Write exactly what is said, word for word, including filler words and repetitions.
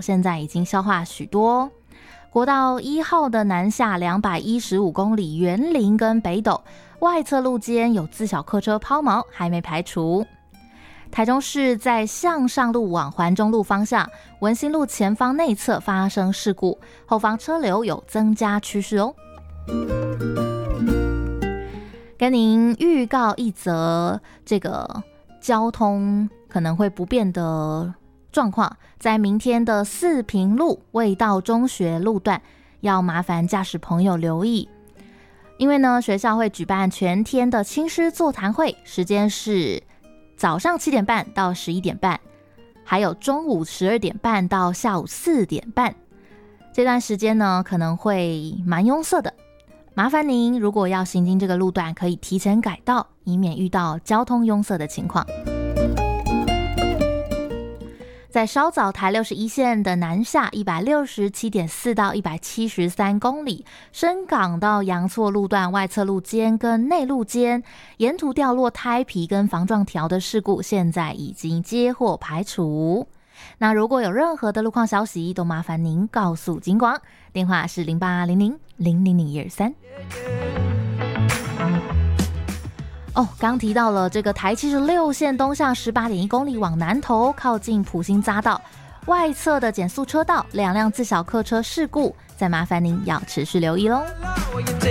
现在已经消化许多。国道一号的南下两百一十五公里园林跟北斗外侧路间有自小客车抛锚，还没排除。台中市在向上路往环中路方向文心路前方内侧发生事故，后方车流有增加趋势哦。跟您预告一则这个交通可能会不便的状况，在明天的四平路卫道中学路段要麻烦驾驶朋友留意，因为呢学校会举办全天的亲师座谈会，时间是早上七点半到十一点半，还有中午十二点半到下午四点半，这段时间呢可能会蛮拥塞的，麻烦您如果要行经这个路段可以提前改道，以免遇到交通拥塞的情况。在稍早台六十一线的南下 一百六十七点四 到一百七十三公里，深港到阳错路段外侧路间跟内路间沿途掉落胎皮跟防撞条的事故，现在已经接获排除。那如果有任何的路况消息，都麻烦您告诉警广，电话是零八零零零零零一二三。哦，刚提到了这个台七十六线东向 十八点一公里往南投，靠近埔心匝道外侧的减速车道，两辆自小客车事故，再麻烦您要持续留意咯。